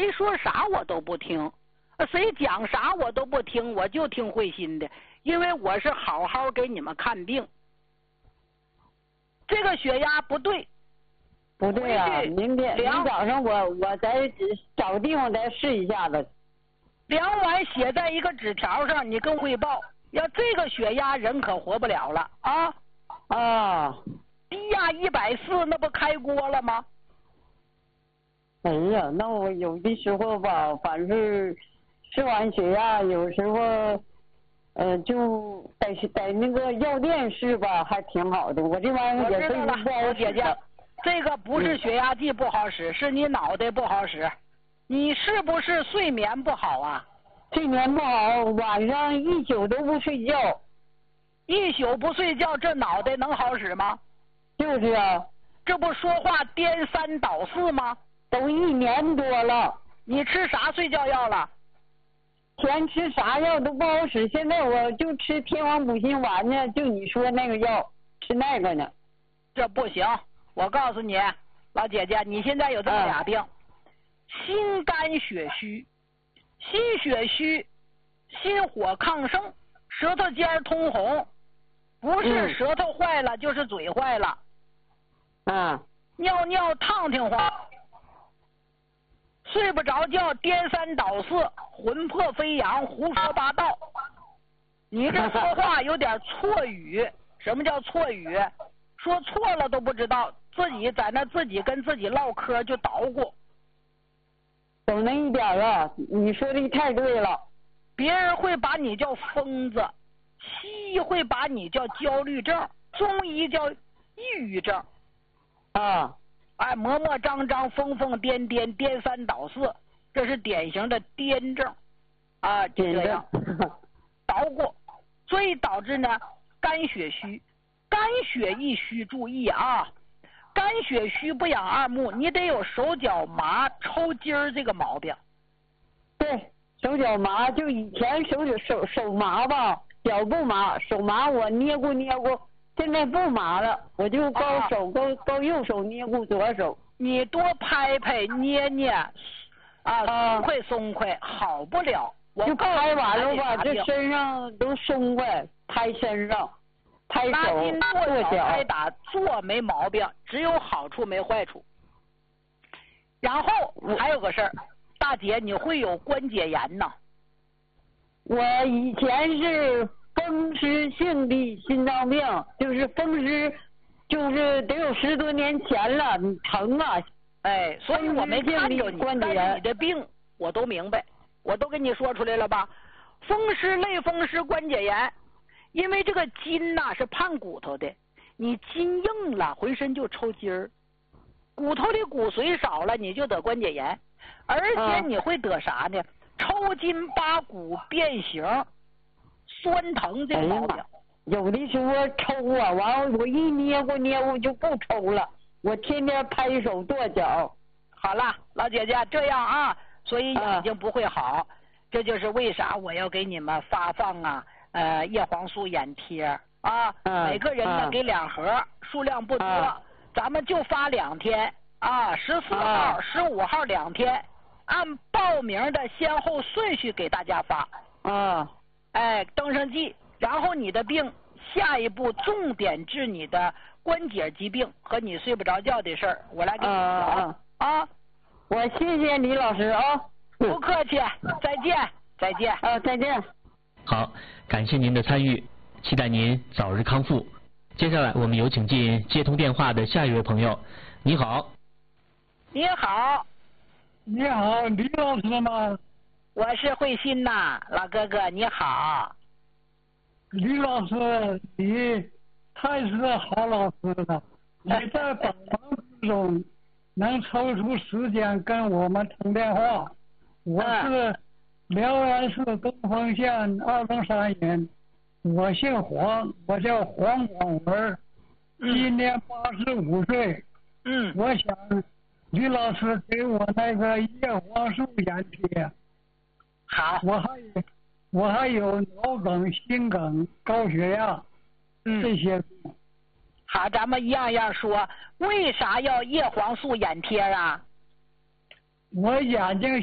谁说啥我都不听，谁讲啥我都不听，我就听慧心的，因为我是好好给你们看病。这个血压不对， 不对啊，明早上我再找地方再试一下子。 量完写在一个纸条上，你跟汇报，要这个血压人可活不了了啊！ 啊， 低压140，那不开锅了吗？ 哎呀，那我有的时候吧，反正是吃完血压，有时候就在那个药店试吧，还挺好的。我这玩意儿也是不好使。 姐姐，这个不是血压计不好使，是你脑袋不好使。你是不是睡眠不好啊？ 睡眠不好，晚上一宿都不睡觉。 一宿不睡觉，这脑袋能好使吗？ 就是啊， 这不说话颠三倒四吗？ 都1年多了。 你吃啥睡觉药了？ 前吃啥药都不好使，现在我就吃天王补心丸呢，就你说那个药，吃那个呢。 这不行，我告诉你，老姐姐，你现在有这么俩病。心肝血虚，心血虚，心火亢盛，舌头尖通红，不是舌头坏了，就是嘴坏了。尿尿烫挺慌，睡不着觉，颠三倒四，魂魄飞扬，胡说八道。你这说话有点错语。什么叫错语？说错了都不知道，自己在那自己跟自己唠嗑就捣鼓。 懂那一点啊，你说的太对了。 别人会把你叫疯子，西医会把你叫焦虑症，中医叫抑郁症。磨磨张张，疯疯癫癫，颠三倒四，这是典型的癫症啊，就这样捣鼓，所以导致呢肝血虚，肝血一虚，注意啊。肝血虚不养二目，你得有手脚麻、抽筋儿这个毛病。 对，手脚麻，就以前手麻吧，脚不麻，手麻我捏过，现在不麻了，我就高右手捏过左手。 你多拍拍捏捏，松快，好不了。我就拍完了吧，这身上都松快，拍身上。拍拉筋跺脚拍打做没毛病，只有好处没坏处。然后还有个事儿，大姐你会有关节炎呢？ 我以前是风湿性的心脏病，就是风湿，就是得有10多年前了，你疼啊！ 所以我没看着你，但是你的病我都明白，我都跟你说出来了吧？风湿、类风湿关节炎。因为这个筋呐是判骨头的，你筋硬了，浑身就抽筋儿，骨头里骨髓少了，你就得关节炎，而且你会得啥呢？抽筋扒骨、变形、酸疼这个毛病。 有的时候抽啊，完了我一捏过就不抽了，我天天拍手跺脚。 好了，老姐姐这样啊，所以眼睛不会好，这就是为啥我要给你们发放叶黄素眼贴啊，每个人呢给2盒，数量不多，咱们就发2天啊，14号、15号2天，按报名的先后顺序给大家发登上记，然后你的病下一步重点治你的关节疾病和你睡不着觉的事儿，我来给你聊我谢谢李老师啊， 不客气，再见。再见。 好，感谢您的参与，期待您早日康复。接下来我们有请进接通电话的下一位朋友。你好。 你好。 你好，李老师吗？ 我是慧心呐，老哥哥你好。 李老师，你太是好老师了，你在百忙之中能抽出时间跟我们通电话。我是辽源市东丰县二龙山人，我姓黄，我叫黄广文，今年85岁。我想李老师给我那个叶黄素眼贴。 好。 我还有脑梗、心梗、高血压，这些。 好，咱们一样样说，为啥要叶黄素眼贴啊？ 我眼睛